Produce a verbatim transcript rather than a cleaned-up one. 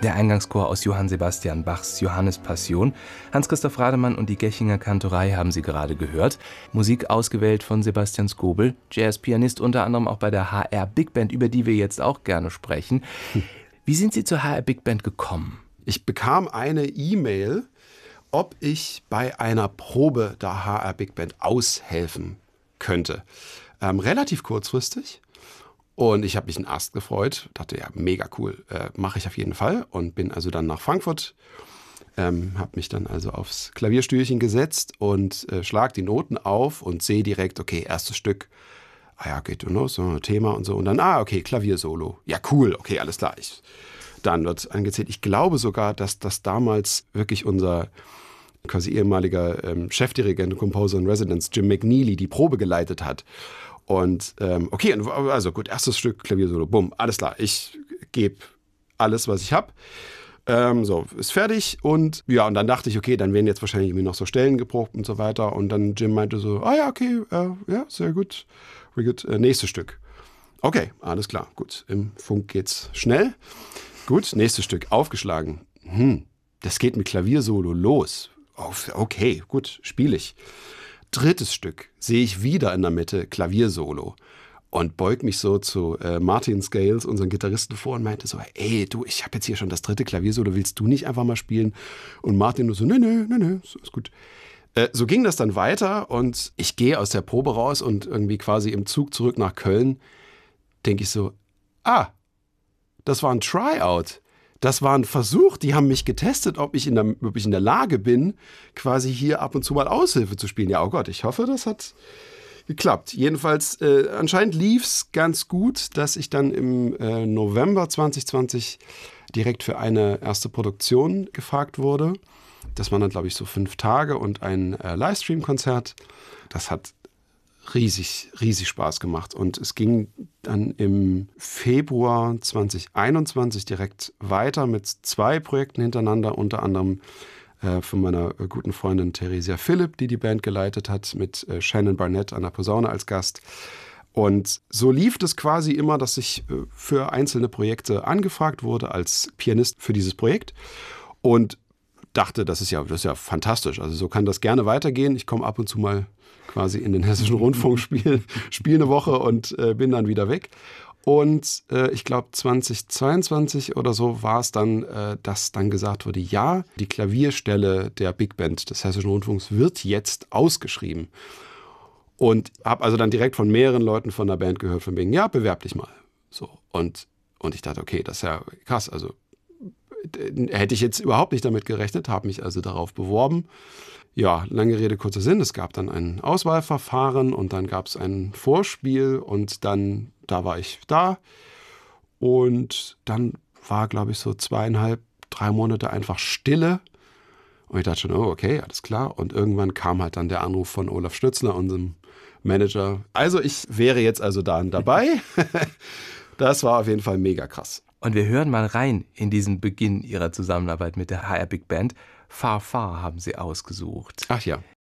Der Eingangschor aus Johann Sebastian Bachs Johannespassion. Hans-Christoph Rademann und die Gächinger Kantorei haben Sie gerade gehört. Musik ausgewählt von Sebastian Skobel, Jazzpianist unter anderem auch bei der H R Big Band, über die wir jetzt auch gerne sprechen. Wie sind Sie zur H R Big Band gekommen? Ich bekam eine E-Mail, ob ich bei einer Probe der H R Big Band aushelfen könnte. Ähm, relativ kurzfristig. Und ich habe mich einen Ast gefreut, dachte, ja, mega cool, äh, mache ich auf jeden Fall. Und bin also dann nach Frankfurt, ähm, habe mich dann also aufs Klavierstühlchen gesetzt und äh, schlag die Noten auf und sehe direkt, okay, erstes Stück, ah ja, geht los, so ein Thema und so. Und dann, ah, okay, Klaviersolo. Ja, cool, okay, alles klar. Ich, dann wird angezählt. Ich glaube sogar, dass das damals wirklich unser quasi ehemaliger ähm, Chefdirigent, Composer in Residence, Jim McNeely, die Probe geleitet hat. Und ähm, okay, also gut, erstes Stück Klaviersolo, bumm, alles klar, ich gebe alles, was ich habe. Ähm, so, ist fertig und ja, und dann dachte ich, okay, dann werden jetzt wahrscheinlich irgendwie noch so Stellen geprobt und so weiter. Und dann Jim meinte so, ah ja, okay, äh, ja, sehr gut, very good, äh, nächstes Stück. Okay, alles klar, gut, im Funk geht's schnell. Gut, nächstes Stück, aufgeschlagen. Hm, das geht mit Klaviersolo los. Okay, gut, spiele ich. Drittes Stück sehe ich wieder in der Mitte Klaviersolo und beug mich so zu äh, Martin Scales, unseren Gitarristen, vor und meinte so, ey, du, ich habe jetzt hier schon das dritte Klaviersolo, willst du nicht einfach mal spielen? Und Martin nur so, nee, nee, nee, nee, ist gut. Äh, so ging das dann weiter und ich gehe aus der Probe raus und irgendwie quasi im Zug zurück nach Köln denke ich so, ah, das war ein Tryout. Das war ein Versuch, die haben mich getestet, ob ich, in der, ob ich in der Lage bin, quasi hier ab und zu mal Aushilfe zu spielen. Ja, oh Gott, ich hoffe, das hat geklappt. Jedenfalls, äh, anscheinend lief es ganz gut, dass ich dann im äh, November zwanzig zwanzig direkt für eine erste Produktion gefragt wurde. Das waren dann, glaube ich, so fünf Tage und ein äh, Livestream-Konzert. Das hat riesig, riesig Spaß gemacht. Und es ging dann im Februar zwanzig einundzwanzig direkt weiter mit zwei Projekten hintereinander, unter anderem äh, von meiner äh, guten Freundin Theresia Philipp, die die Band geleitet hat, mit äh, Shannon Barnett an der Posaune als Gast. Und so lief es quasi immer, dass ich äh, für einzelne Projekte angefragt wurde als Pianist für dieses Projekt und dachte, das ist ja, das ist ja fantastisch. Also so kann das gerne weitergehen. Ich komme ab und zu mal quasi in den Hessischen Rundfunk, spiele spiel eine Woche und äh, bin dann wieder weg. Und äh, ich glaube zwanzig zweiundzwanzig oder so war es dann, äh, dass dann gesagt wurde, ja, die Klavierstelle der Big Band des Hessischen Rundfunks wird jetzt ausgeschrieben. Und habe also dann direkt von mehreren Leuten von der Band gehört, von wegen, ja, bewerb dich mal. So. Und, und ich dachte, okay, das ist ja krass. Also hätte ich jetzt überhaupt nicht damit gerechnet, habe mich also darauf beworben. Ja, lange Rede, kurzer Sinn. Es gab dann ein Auswahlverfahren und dann gab es ein Vorspiel und dann, da war ich da. Und dann war, glaube ich, so zweieinhalb, drei Monate einfach Stille. Und ich dachte schon, oh, okay, alles klar. Und irgendwann kam halt dann der Anruf von Olaf Stützler, unserem Manager. Also ich wäre jetzt also da dabei. Das war auf jeden Fall mega krass. Und wir hören mal rein in diesen Beginn Ihrer Zusammenarbeit mit der H R Big Band. Far Far haben Sie ausgesucht. Ach ja.